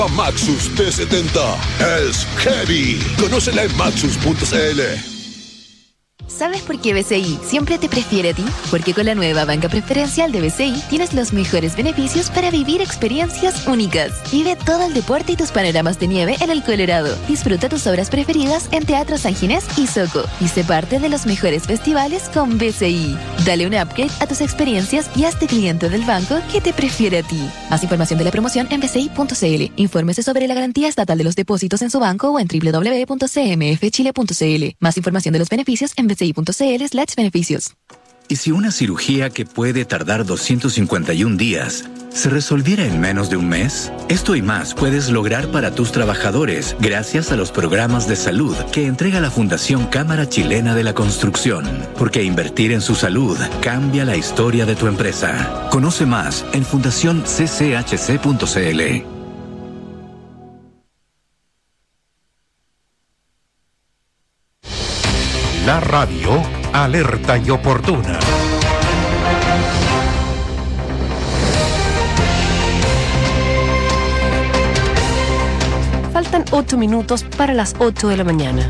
Maxus T70 es heavy. Conócela en maxus.cl. ¿Sabes por qué BCI siempre te prefiere a ti? Porque con la nueva banca preferencial de BCI tienes los mejores beneficios para vivir experiencias únicas. Vive todo el deporte y tus panoramas de nieve en el Colorado. Disfruta tus obras preferidas en Teatro San Ginés y Soco. Y sé parte de los mejores festivales con BCI. Dale un upgrade a tus experiencias y hazte cliente del banco que te prefiere a ti. Más información de la promoción en bci.cl. Infórmese sobre la garantía estatal de los depósitos en su banco o en www.cmfchile.cl. Más información de los beneficios en bci.cl/beneficios. ¿Y si una cirugía que puede tardar 251 días se resolviera en menos de un mes? Esto y más puedes lograr para tus trabajadores gracias a los programas de salud que entrega la Fundación Cámara Chilena de la Construcción. Porque invertir en su salud cambia la historia de tu empresa. Conoce más en fundacioncchc.cl. La radio alerta y oportuna. Faltan 8 minutos para las 8 de la mañana.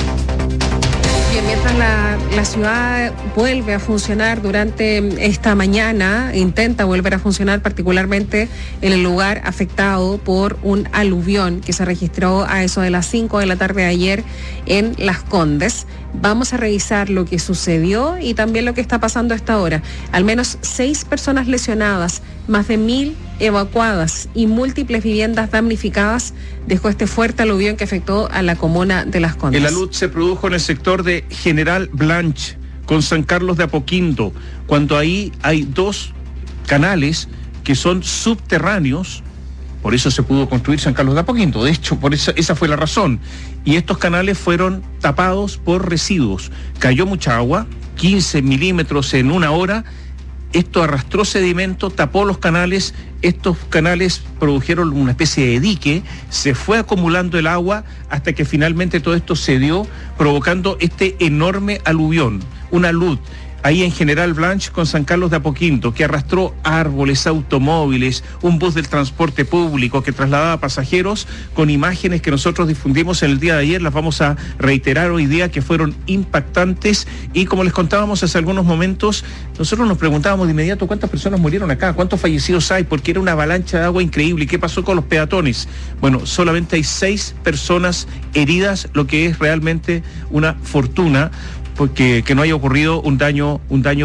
Bien, mientras la ciudad vuelve a funcionar durante esta mañana, intenta volver a funcionar particularmente en el lugar afectado por un aluvión que se registró a eso de las 5 de la tarde de ayer en Las Condes. Vamos a revisar lo que sucedió y también lo que está pasando a esta hora. Al menos 6 personas lesionadas, más de 1.000 evacuadas y múltiples viviendas damnificadas dejó este fuerte aluvión que afectó a la comuna de Las Condes. El alud se produjo en el sector de General Blanch con San Carlos de Apoquindo, cuando ahí hay 2 canales que son subterráneos. Por eso se pudo construir San Carlos de Apoquindo. De hecho, esa fue la razón. Y estos canales fueron tapados por residuos. Cayó mucha agua, 15 milímetros en una hora. Esto arrastró sedimento, tapó los canales. Estos canales produjeron una especie de dique. Se fue acumulando el agua hasta que finalmente todo esto se dio, provocando este enorme aluvión, un alud. Ahí en General Blanch con San Carlos de Apoquindo, que arrastró árboles, automóviles, un bus del transporte público que trasladaba pasajeros, con imágenes que nosotros difundimos en el día de ayer, las vamos a reiterar hoy día, que fueron impactantes. Y como les contábamos hace algunos momentos, nosotros nos preguntábamos de inmediato cuántas personas murieron acá, cuántos fallecidos hay, porque era una avalancha de agua increíble. ¿Qué pasó con los peatones? Bueno, solamente hay 6 personas heridas, lo que es realmente una fortuna, porque que no haya ocurrido un daño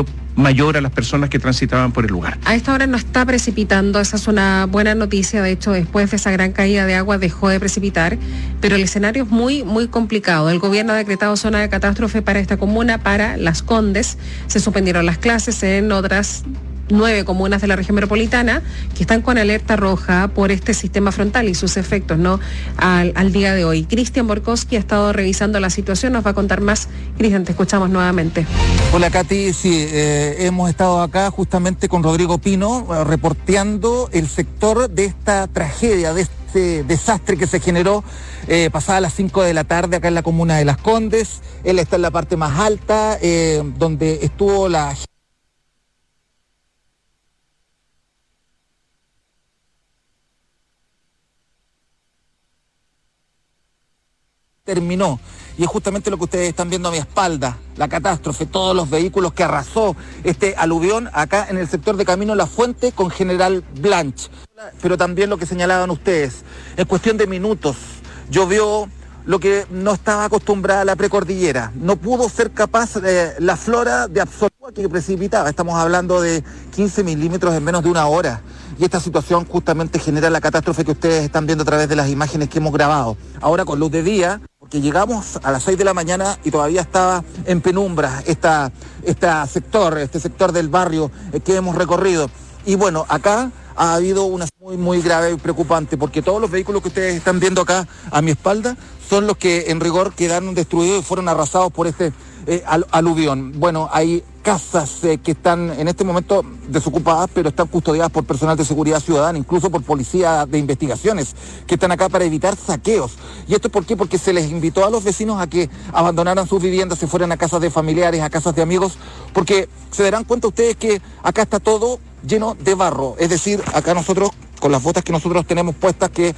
mayor a las personas que transitaban por el lugar. A esta hora no está precipitando, esa es una buena noticia. De hecho, después de esa gran caída de agua dejó de precipitar, pero el escenario es muy, muy complicado. El gobierno ha decretado zona de catástrofe para esta comuna, para Las Condes. Se suspendieron las clases en otras 9 comunas de la región metropolitana que están con alerta roja por este sistema frontal y sus efectos, ¿no? Al día de hoy. Cristian Borkowski ha estado revisando la situación, nos va a contar más. Cristian, te escuchamos nuevamente. Hola, Katy, sí, hemos estado acá justamente con Rodrigo Pino reporteando el sector de esta tragedia, de este desastre que se generó pasadas las 5 de la tarde acá en la comuna de Las Condes. Él está en la parte más alta, donde estuvo la... terminó, y es justamente lo que ustedes están viendo a mi espalda, la catástrofe, todos los vehículos que arrasó este aluvión acá en el sector de Camino La Fuente con General Blanch. Pero también lo que señalaban ustedes, en cuestión de minutos, llovió lo que no estaba acostumbrada a la precordillera, no pudo ser capaz la flora de absorber que precipitaba, estamos hablando de 15 milímetros en menos de una hora. Y esta situación justamente genera la catástrofe que ustedes están viendo a través de las imágenes que hemos grabado. Ahora con luz de día, porque llegamos a las 6 de la mañana y todavía estaba en penumbra este sector del barrio que hemos recorrido. Y bueno, acá ha habido una muy, muy grave y preocupante, porque todos los vehículos que ustedes están viendo acá a mi espalda son los que en rigor quedaron destruidos y fueron arrasados por este aluvión. Bueno, hay casas que están en este momento desocupadas, pero están custodiadas por personal de seguridad ciudadana, incluso por policía de investigaciones, que están acá para evitar saqueos. ¿Y esto por qué? Porque se les invitó a los vecinos a que abandonaran sus viviendas, se fueran a casas de familiares, a casas de amigos, porque se darán cuenta ustedes que acá está todo lleno de barro. Es decir, acá nosotros, con las botas que nosotros tenemos puestas, que